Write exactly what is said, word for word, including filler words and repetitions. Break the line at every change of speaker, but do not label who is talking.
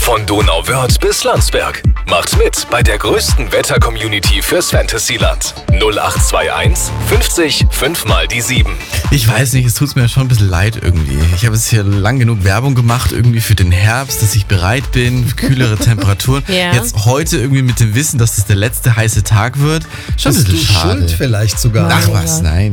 Von Donauwörth bis Landsberg. Macht mit bei der größten Wetter-Community fürs Fantasyland. null acht zwei eins fünfzig fünf mal die sieben.
Ich weiß nicht, es tut mir schon ein bisschen leid irgendwie. Ich habe jetzt hier lang genug Werbung gemacht irgendwie für den Herbst, dass ich bereit bin, für kühlere Temperaturen.
Ja.
Jetzt heute irgendwie mit dem Wissen, dass das der letzte heiße Tag wird, schon ein
Bist du
bisschen schade.
schuld vielleicht sogar.
Ach was, nein.